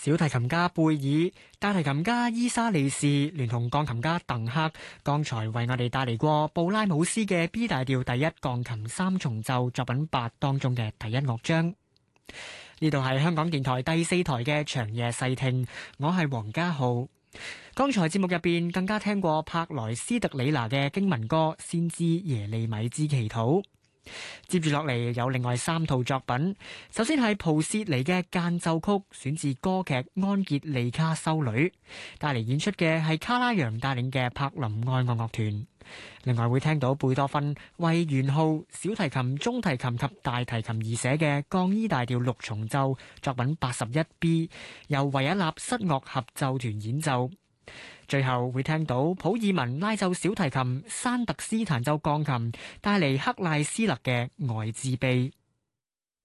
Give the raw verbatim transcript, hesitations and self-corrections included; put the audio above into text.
小提琴家貝爾、大提琴家伊莎莉士聯同鋼琴家鄧克，剛才為我哋帶嚟過布拉姆斯嘅 B 大調第一鋼琴三重奏作品八當中嘅第一樂章。呢度係香港電台第四台嘅長夜細聽，我係黃家浩。剛才節目入邊更加聽過柏萊斯特里拿嘅經文歌《先知耶利米之祈禱》。接住落嚟有另外三套作品，首先係蒲薛尼嘅間奏曲，選自歌劇《安傑利卡修女》，帶嚟演出嘅係卡拉揚帶領嘅柏林愛樂樂團。另外會聽到貝多芬為圓號、小提琴、中提琴及大提琴而寫嘅降 E 大調六重奏作品八十一 B， 由維也納室樂合奏團演奏。最後會聽到普爾文拉奏小提琴，山特斯彈奏鋼琴，帶嚟克賴斯勒嘅愛之悲。